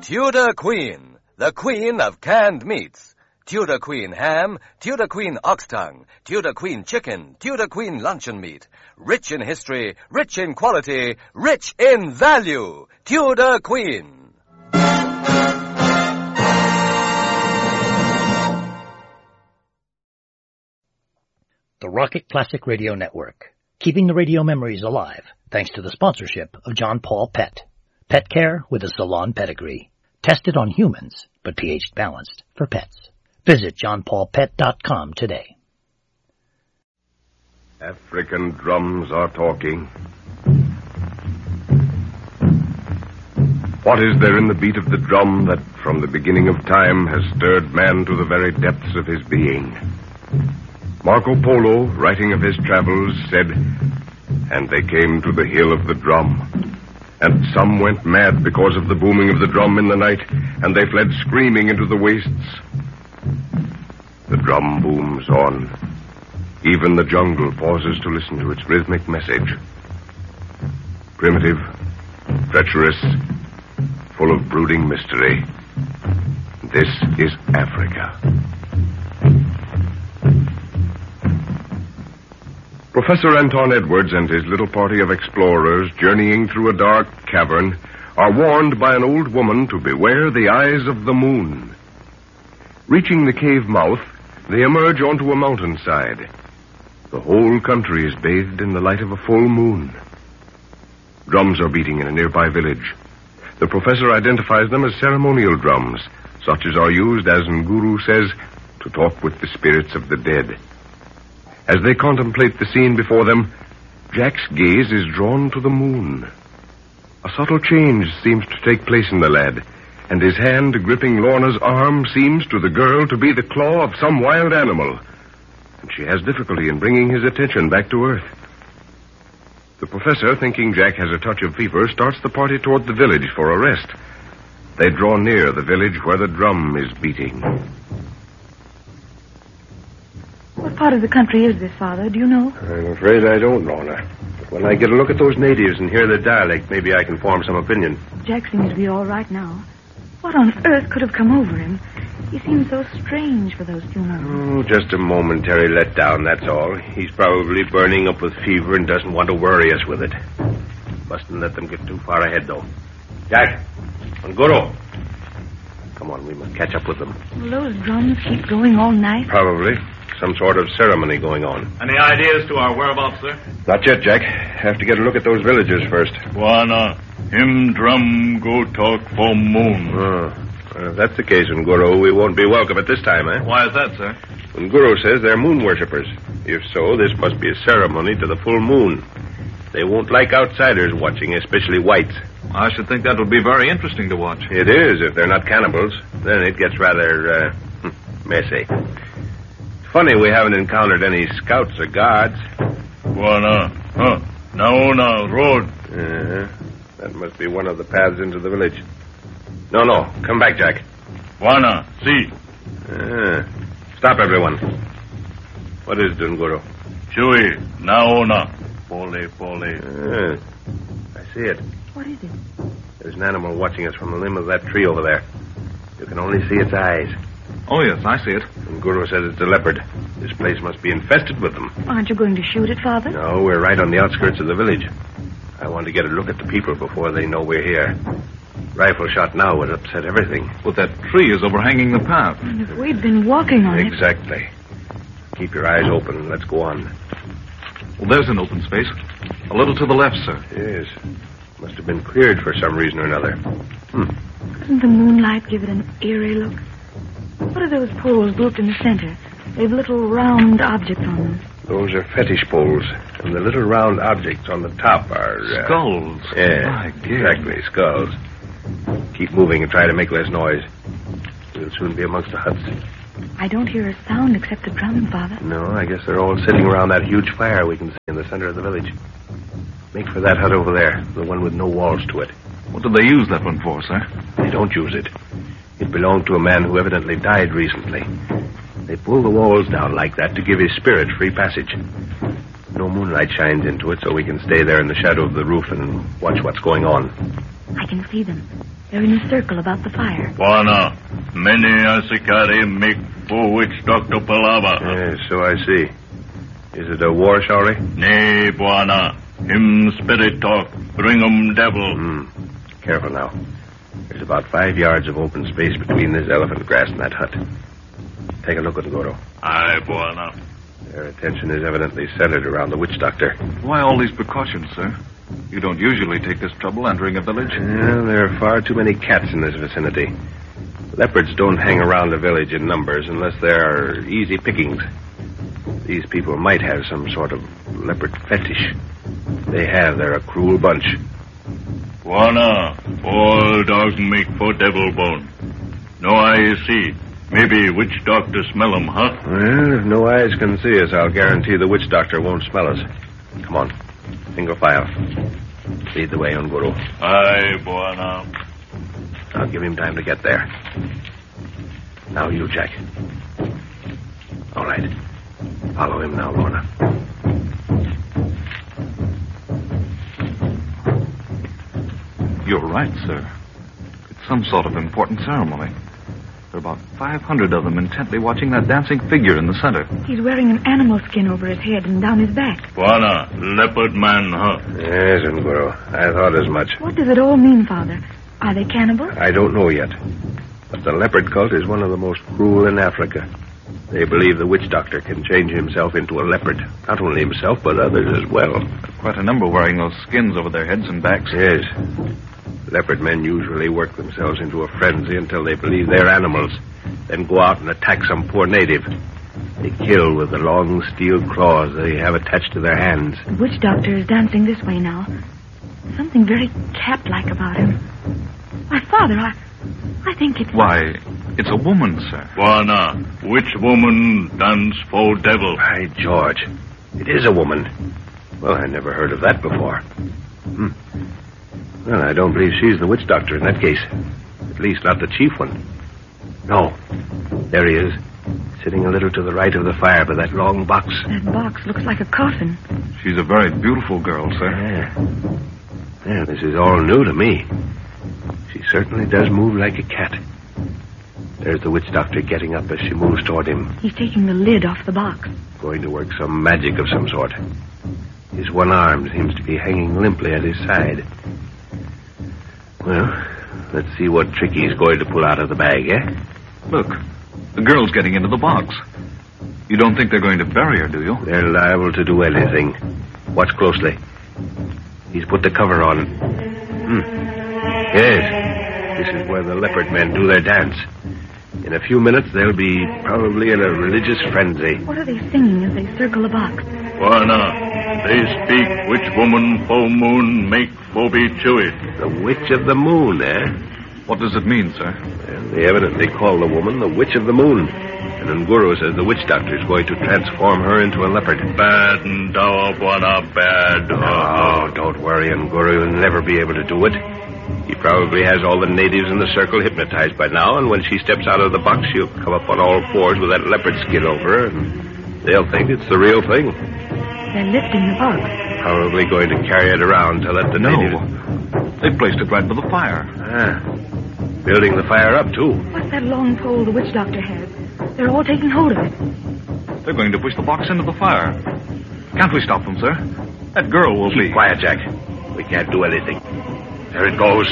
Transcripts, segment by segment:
Tudor Queen, the queen of canned meats. Tudor Queen ham, Tudor Queen ox tongue, Tudor Queen chicken, Tudor Queen luncheon meat. Rich in history, rich in quality, rich in value. Tudor Queen. The Rocket Classic Radio Network, keeping the radio memories alive thanks to the sponsorship of John Paul Pet. Pet care with a salon pedigree. Tested on humans, but pH balanced for pets. Visit johnpaulpet.com today. African drums are talking. What is there in the beat of the drum that from the beginning of time has stirred man to the very depths of his being? Marco Polo, writing of his travels, said, "And they came to the hill of the drum. And some went mad because of the booming of the drum in the night, and they fled screaming into the wastes." The drum booms on. Even the jungle pauses to listen to its rhythmic message. Primitive, treacherous, full of brooding mystery. This is Africa. Professor Anton Edwards and his little party of explorers journeying through a dark cavern are warned by an old woman to beware the eyes of the moon. Reaching the cave mouth, they emerge onto a mountainside. The whole country is bathed in the light of a full moon. Drums are beating in a nearby village. The professor identifies them as ceremonial drums, such as are used, as Nguru says, to talk with the spirits of the dead. As they contemplate the scene before them, Jack's gaze is drawn to the moon. A subtle change seems to take place in the lad, and his hand gripping Lorna's arm seems to the girl to be the claw of some wild animal, and she has difficulty in bringing his attention back to earth. The professor, thinking Jack has a touch of fever, starts the party toward the village for a rest. They draw near the village where the drum is beating. What part of the country is this, Father? Do you know? I'm afraid I don't, Lorna. But when I get a look at those natives and hear their dialect, maybe I can form some opinion. Jack seems to be all right now. What on earth could have come over him? He seemed so strange for those few moments. Oh, just a momentary letdown, that's all. He's probably burning up with fever and doesn't want to worry us with it. Mustn't let them get too far ahead, though. Jack, Nguru. Come on, we must catch up with them. Will those drums keep going all night? Probably. Some sort of ceremony going on. Any ideas to our whereabouts, sir? Not yet, Jack. Have to get a look at those villagers first. Wana, him drum go talk for moon. Oh. Well, if that's the case, Nguru, we won't be welcome at this time, eh? Why is that, sir? Nguru says they're moon worshippers. If so, this must be a ceremony to the full moon. They won't like outsiders watching, especially whites. I should think that would be very interesting to watch. It is, if they're not cannibals. Then it gets rather, messy. Funny we haven't encountered any scouts or guards. Wana, Naona road. That must be one of the paths into the village. No, come back, Jack. Wana, see. Stop, everyone. What is Nguru? Chui, Naona. Pole. I see it. What is it? There's an animal watching us from the limb of that tree over there. You can only see its eyes. Oh, yes, I see it. Nguru says it's a leopard. This place must be infested with them. Aren't you going to shoot it, Father? No, we're right on the outskirts of the village. I want to get a look at the people before they know we're here. Rifle shot now would upset everything. But that tree is overhanging the path. And if we'd been walking on it... Exactly. Keep your eyes open and let's go on. Well, there's an open space. A little to the left, sir. Yes. Must have been cleared for some reason or another. Doesn't the moonlight give it an eerie look? What are those poles grouped in the center? They've little round objects on them. Those are fetish poles. And the little round objects on the top are... Skulls. Yeah, exactly, skulls. Keep moving and try to make less noise. We'll soon be amongst the huts. I don't hear a sound except the drum, Father. No, I guess they're all sitting around that huge fire we can see in the center of the village. Make for that hut over there, the one with no walls to it. What did they use that one for, sir? They don't use it. It belonged to a man who evidently died recently. They pull the walls down like that to give his spirit free passage. No moonlight shines into it, so we can stay there in the shadow of the roof and watch what's going on. I can see them. They're in a circle about the fire. Bwana, many asikari make for witch Dr. Palava. Yes, so I see. Is it a war, Shawnee? Nay, Bwana. Him spirit talk. Bring 'em devil. Careful now. There's about 5 yards of open space between this elephant grass and that hut. Take a look at Ngoro. Aye, Bwana. Their attention is evidently centered around the witch doctor. Why all these precautions, sir? You don't usually take this trouble entering a village. Well, there are far too many cats in this vicinity. Leopards don't hang around a village in numbers unless they are easy pickings. These people might have some sort of leopard fetish. If they have, they're a cruel bunch. Bwana, all dog make for devil bone. No eye see. Maybe witch doctor smell 'em, huh? Well, if no eyes can see us, I'll guarantee the witch doctor won't smell us. Come on. Single file. Lead the way, Nguru. Aye, Bwana. I'll give him time to get there. Now you, Jack. All right. Follow him now, Lorna. You're right, sir. It's some sort of important ceremony. There are about 500 of them intently watching that dancing figure in the center. He's wearing an animal skin over his head and down his back. Bwana, leopard man, huh? Yes, Nguru. I thought as much. What does it all mean, Father? Are they cannibals? I don't know yet. But the leopard cult is one of the most cruel in Africa. They believe the witch doctor can change himself into a leopard. Not only himself, but others as well. Quite a number wearing those skins over their heads and backs. Yes. Leopard men usually work themselves into a frenzy until they believe they're animals, then go out and attack some poor native. They kill with the long steel claws they have attached to their hands. The witch doctor is dancing this way now. Something very cat-like about him. My father, I think it's... Why, it's a woman, sir. Bwana, which woman dance for devil? By George, it is a woman. Well, I never heard of that before. Well, I don't believe she's the witch doctor in that case. At least not the chief one. No. There he is, sitting a little to the right of the fire by that long box. That box looks like a coffin. She's a very beautiful girl, sir. Yeah, this is all new to me. She certainly does move like a cat. There's the witch doctor getting up as she moves toward him. He's taking the lid off the box. Going to work some magic of some sort. His one arm seems to be hanging limply at his side. Well, let's see what trick he's going to pull out of the bag, eh? Look, the girl's getting into the box. You don't think they're going to bury her, do you? They're liable to do anything. Watch closely. He's put the cover on. Yes, this is where the leopard men do their dance. In a few minutes, they'll be probably in a religious frenzy. What are they singing as they circle the box? Bwana, they speak which woman full moon make for be chewy. The Witch of the Moon, eh? What does it mean, sir? Well, they evidently call the woman the Witch of the Moon. And Nguru says the witch doctor is going to transform her into a leopard. Bad and dawa, Bwana, bad. Oh, don't worry, Nguru. You'll never be able to do it. He probably has all the natives in the circle hypnotized by now, and when she steps out of the box, she'll come up on all fours with that leopard skin over her, and they'll think it's the real thing. They're lifting the box. Probably going to carry it around to let the natives... They placed it right by the fire. Building the fire up, too. What's that long pole the witch doctor has? They're all taking hold of it. They're going to push the box into the fire. Can't we stop them, sir? That girl will be... Keep quiet, Jack. We can't do anything. There it goes.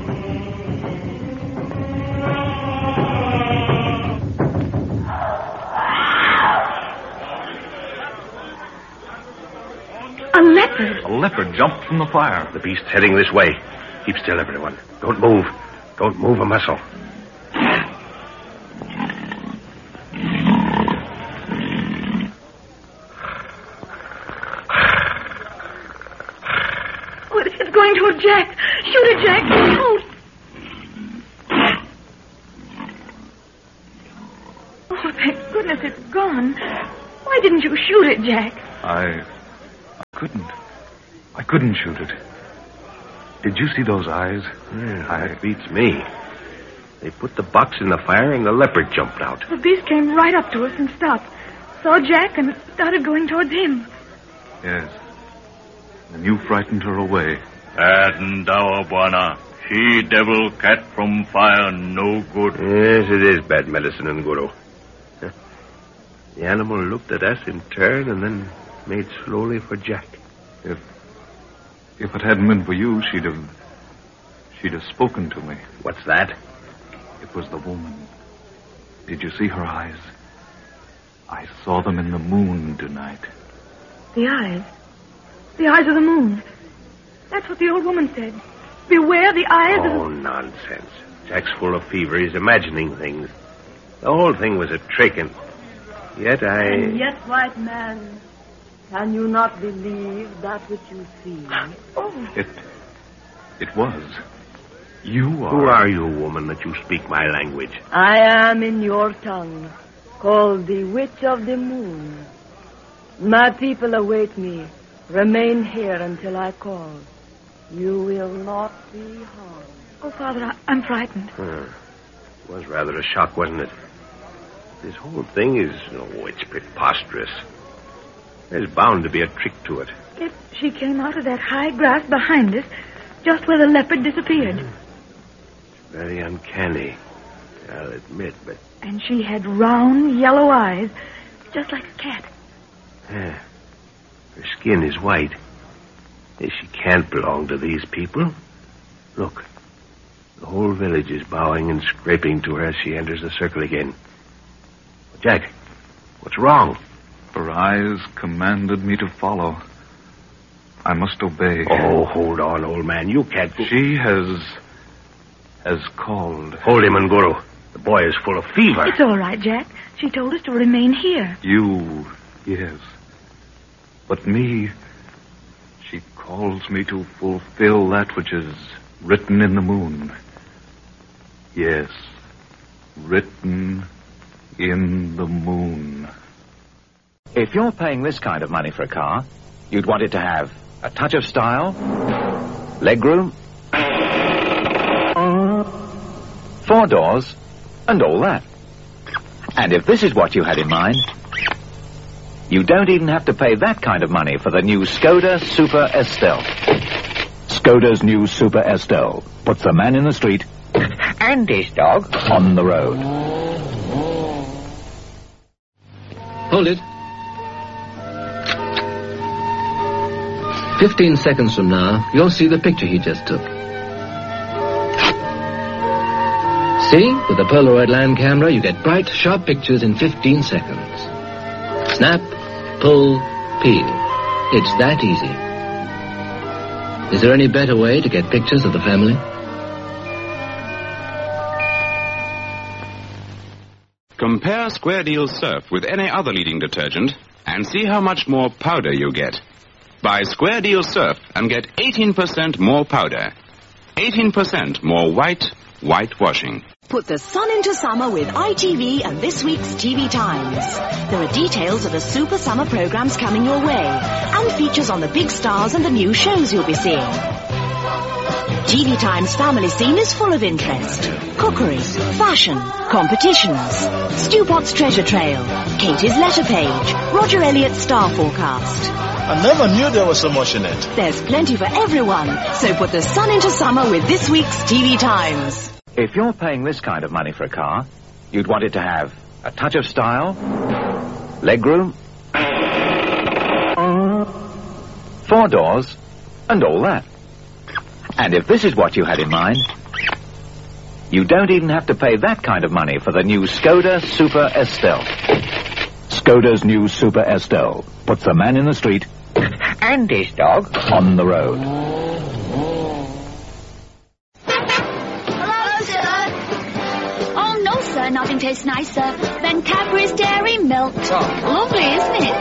A leopard. A leopard jumped from the fire. The beast's heading this way. Keep still, everyone. Don't move. Don't move a muscle. Oh, it's going to a Jack. Shoot it, Jack. Shoot. Oh, thank goodness it's gone. Why didn't you shoot it, Jack? I couldn't shoot it. Did you see those eyes? That beats me. They put the box in the fire and the leopard jumped out. The beast came right up to us and stopped. Saw Jack and started going towards him. Yes. And you frightened her away. Bad and dawa, Bwana. She-devil cat from fire, no good. Yes, it is bad medicine, Nguru. The animal looked at us in turn and then made slowly for Jack. If it hadn't been for you, she'd have spoken to me. What's that? It was the woman. Did you see her eyes? I saw them in the moon tonight. The eyes? The eyes of the moon. That's what the old woman said. Beware the eyes of the... Oh, nonsense. Jack's full of fever. He's imagining things. The whole thing was a trick, and yet And yet, white man, can you not believe that which you see? Oh. It was. You are... Who are you, woman, that you speak my language? I am in your tongue, called the Witch of the Moon. My people await me. Remain here until I call. You will not be harmed. Oh, Father, I'm frightened. It was rather a shock, wasn't it? This whole thing is, it's preposterous. There's bound to be a trick to it. Yet she came out of that high grass behind us, just where the leopard disappeared. It's very uncanny, I'll admit, but... And she had round, yellow eyes, just like a cat. Yeah. Her skin is white. She can't belong to these people. Look, the whole village is bowing and scraping to her as she enters the circle again. Jack, what's wrong? Her eyes commanded me to follow. I must obey. Oh, hold on, old man. You can't... She has called. Hold him, Nguru. The boy is full of fever. It's all right, Jack. She told us to remain here. You, yes. But me, she calls me to fulfill that which is written in the moon. Yes, written in the moon. If you're paying this kind of money for a car, you'd want it to have a touch of style, legroom, 4 doors, and all that. And if this is what you had in mind, you don't even have to pay that kind of money for the new Skoda Super Estelle. Skoda's new Super Estelle puts the man in the street and his dog on the road. Hold it. 15 seconds from now, you'll see the picture he just took. See? With the Polaroid land camera, you get bright, sharp pictures in 15 seconds. Snap, pull, peel. It's that easy. Is there any better way to get pictures of the family? Compare Square Deal Surf with any other leading detergent and see how much more powder you get. Buy Square Deal Surf and get 18% more powder. 18% more whitewashing. Put the sun into summer with ITV and this week's TV Times. There are details of the super summer programs coming your way and features on the big stars and the new shows you'll be seeing. TV Times family scene is full of interest. Cookery, fashion, competitions, Stu Potts treasure trail, Katie's letter page, Roger Elliott's star forecast. I never knew there was so much in it. There's plenty for everyone, so put the sun into summer with this week's TV Times. If you're paying this kind of money for a car, you'd want it to have a touch of style, legroom, 4 doors, and all that. And if this is what you had in mind, you don't even have to pay that kind of money for the new Skoda Super Estelle. Skoda's new Super Estelle puts the man in the street and his dog on the road. Nothing tastes nicer than Cadbury's Dairy Milk. Lovely, isn't it?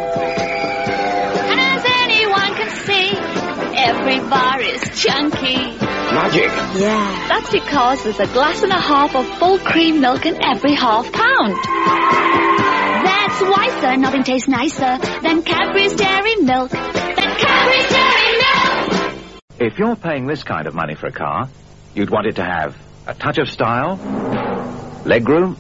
And as anyone can see, every bar is chunky. Magic. Yeah. That's because there's a glass and a half of full cream milk in every half pound. That's why, sir, nothing tastes nicer than Cadbury's Dairy Milk. Cadbury's Dairy Milk! If you're paying this kind of money for a car, you'd want it to have a touch of style, legroom,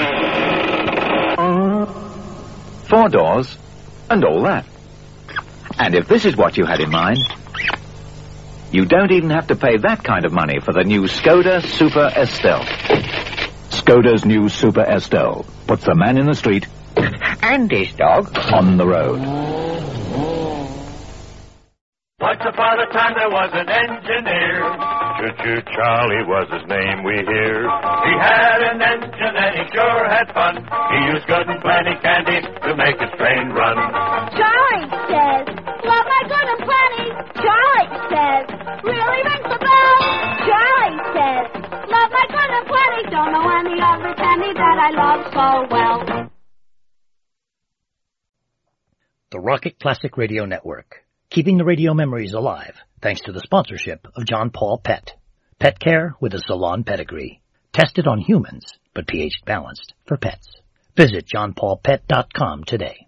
4 doors, and all that. And if this is what you had in mind, You don't even have to pay that kind of money for the new Skoda Super Estelle. Skoda's new Super Estelle puts the man in the street and his dog on the road. Once upon a time there was an engineer. Choo-choo Charlie was his name, we hear. He had an engine and he sure had fun. He used good and plenty candy to make his train run. Charlie says, love my good and plenty. Charlie says, really rings the bell. Charlie says, love my good and plenty. Don't know any other candy that I love so well. The Rocket Classic Radio Network. Keeping the radio memories alive, thanks to the sponsorship of John Paul Pet. Pet care with a salon pedigree. Tested on humans, but pH balanced for pets. Visit johnpaulpet.com today.